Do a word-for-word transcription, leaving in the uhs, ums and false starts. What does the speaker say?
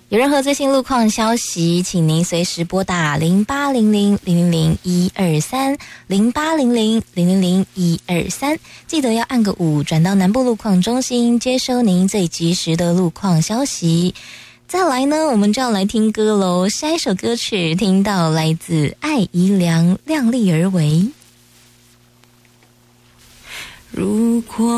有任何最新路况消息，请您随时拨打零八零零零零零一二三零八零零零零零一二三，记得要按个五，转到南部路况中心，接收您最及时的路况消息。再来呢，我们就要来听歌喽。下一首歌曲听到来自艾怡良，量力而为。如果